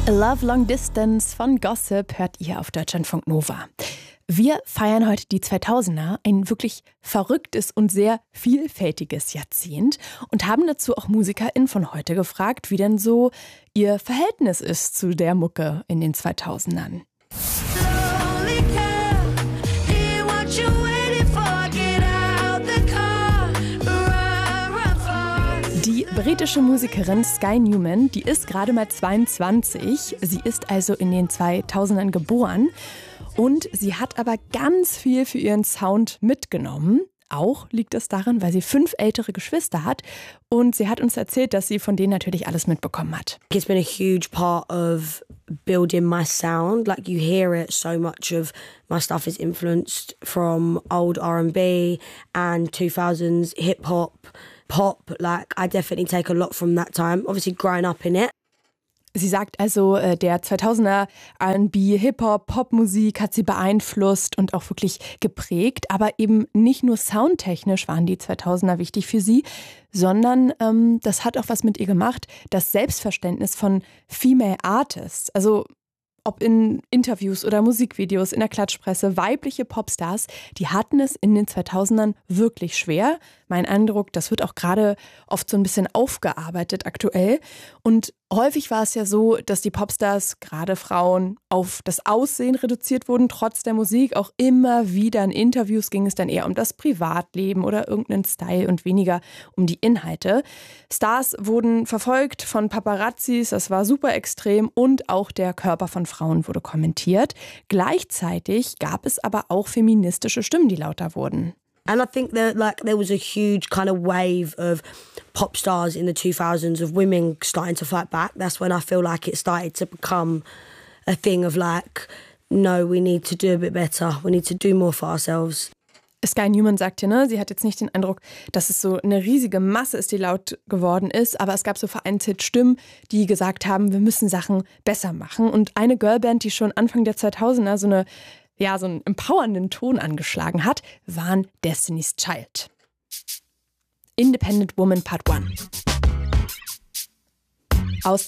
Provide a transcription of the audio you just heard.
A Love Long Distance von Gossip hört ihr auf Deutschlandfunk Nova. Wir feiern heute die 2000er, ein wirklich verrücktes und sehr vielfältiges Jahrzehnt und haben dazu auch MusikerInnen von heute gefragt, wie denn so ihr Verhältnis ist zu der Mucke in den 2000ern. Die britische Musikerin Sky Newman, die ist gerade mal 22. Sie ist also in den 2000ern geboren und sie hat aber ganz viel für ihren Sound mitgenommen. Auch liegt es daran, weil sie 5 ältere Geschwister hat und sie hat uns erzählt, dass sie von denen natürlich alles mitbekommen hat. It's been a huge part of building my sound. Like, you hear it, so much of my stuff is influenced from old R&B and 2000s hip hop, pop. Like, I definitely take a lot from that time, obviously growing up in it. Sie sagt also, der 2000er R&B, Hip-Hop, Popmusik hat sie beeinflusst und auch wirklich geprägt. Aber eben nicht nur soundtechnisch waren die 2000er wichtig für sie, sondern das hat auch was mit ihr gemacht, das Selbstverständnis von Female Artists. Also ob in Interviews oder Musikvideos, in der Klatschpresse, weibliche Popstars, die hatten es in den 2000ern wirklich schwer. Mein Eindruck, das wird auch gerade oft so ein bisschen aufgearbeitet aktuell. Und häufig war es ja so, dass die Popstars, gerade Frauen, auf das Aussehen reduziert wurden, trotz der Musik. Auch immer wieder in Interviews ging es dann eher um das Privatleben oder irgendeinen Style und weniger um die Inhalte. Stars wurden verfolgt von Paparazzis, das war super extrem, und auch der Körper von Frauen wurde kommentiert. Gleichzeitig gab es aber auch feministische Stimmen, die lauter wurden. And I think that there was a huge kind of wave of pop stars in the 2000s of women starting to fight back. That's when I feel like it started to become a thing of like, no, we need to do a bit better. We need to do more for ourselves. Sky Newman sagte, sie hat jetzt nicht den Eindruck, dass es so eine riesige Masse ist, die laut geworden ist, aber es gab so vereinzelt Stimmen, die gesagt haben, wir müssen Sachen besser machen. Und eine Girlband, die schon Anfang der 2000er so einen empowernden Ton angeschlagen hat, waren Destiny's Child. Independent Woman Part 1.